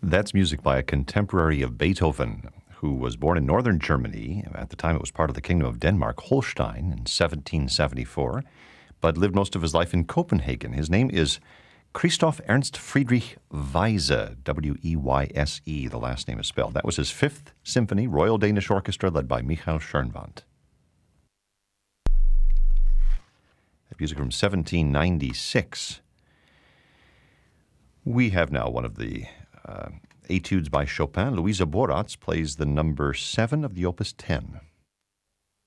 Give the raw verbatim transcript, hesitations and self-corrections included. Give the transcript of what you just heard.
That's music by a contemporary of Beethoven, who was born in northern Germany. At the time, it was part of the Kingdom of Denmark, Holstein, in seventeen seventy-four, but lived most of his life in Copenhagen. His name is Christoph Ernst Friedrich Weyse, W E Y S E, the last name is spelled. That was his Fifth Symphony, Royal Danish Orchestra, led by Michael Schoenwandt. That music from seventeen ninety-six. We have now one of the uh, etudes by Chopin. Louisa Boratz plays the number seven of the Opus ten.